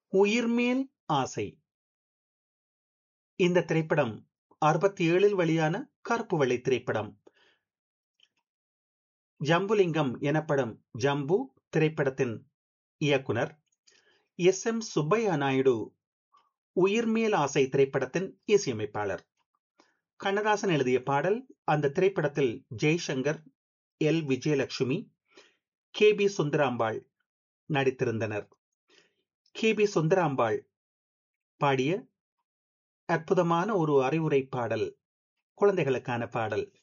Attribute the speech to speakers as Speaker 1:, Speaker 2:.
Speaker 1: உயிர்மேல் ஆசை. இந்த திரைப்படம் 67 வெளியான கருப்பு வெள்ளை திரைப்படம். ஜம்புலிங்கம் எனப்படும் ஜம்பு திரைப்படத்தின் இயக்குனர். எஸ். சுப்பையா நாயுடு உயிர்மேல் ஆசை திரைப்படத்தின் இசையமைப்பாளர். கண்ணதாசன் எழுதிய பாடல். அந்த திரைப்படத்தில் ஜெய்சங்கர், எல். விஜயலட்சுமி, கே. சுந்தராம்பாள் நடித்திருந்தனர். கே. சுந்தராம்பாள் பாடிய அற்புதமான ஒரு அறிவுரை பாடல், குழந்தைகளுக்கான பாடல்.